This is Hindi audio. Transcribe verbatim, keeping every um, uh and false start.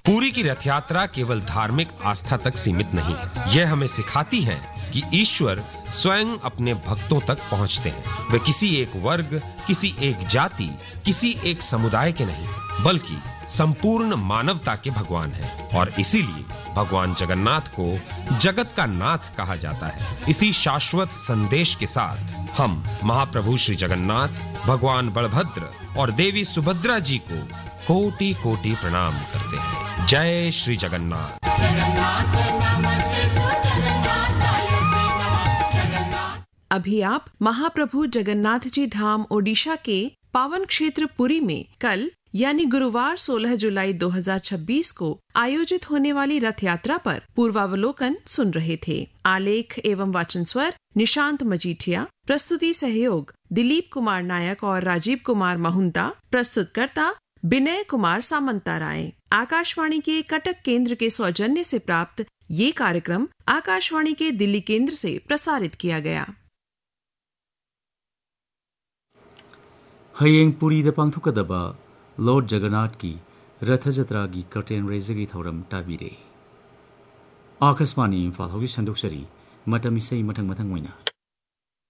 पूरी की रथ यात्रा केवल धार्मिक आस्था तक सीमित नहीं, यह हमें सिखाती है कि ईश्वर स्वयं अपने भक्तों तक पहुंचते हैं। वे किसी एक वर्ग, किसी एक जाति, किसी एक समुदाय के नहीं, बल्कि संपूर्ण मानवता के भगवान हैं। और इसीलिए भगवान जगन्नाथ को जगत का नाथ कहा जाता है। इसी शाश्वत संदेश के साथ हम महाप्रभु श्री जगन्नाथ, भगवान बलभद्र और देवी सुभद्रा जी को कोटि कोटि प्रणाम करते हैं। जय श्री जगन्नाथ। अभी आप महाप्रभु जगन्नाथ जी धाम ओडिशा के पावन क्षेत्र पुरी में कल यानी गुरुवार सोलह जुलाई दो हज़ार छब्बीस को आयोजित होने वाली रथ यात्रा पर पूर्वावलोकन सुन रहे थे। आलेख एवं वाचन स्वर निशांत मजीठिया, प्रस्तुति सहयोग दिलीप कुमार नायक और राजीव कुमार महंता, प्रस्तुतकर्ता विनय कुमार सामंता राय। आकाशवाणी के कटक केंद्र के सौजन्य से प्राप्त ये कार्यक्रम आकाशवाणी के दिल्ली केंद्र से प्रसारित किया गया। हयेंग पुरी द पांथुकदबा लॉर्ड जगन्नाथ की रथ जत्रा की कर्टेन रेजगी थौरम ताबिरे। आकाशवाणी इम्फाल हौगी संदुकसरी मतम इसै मथंग मथंग ओइना।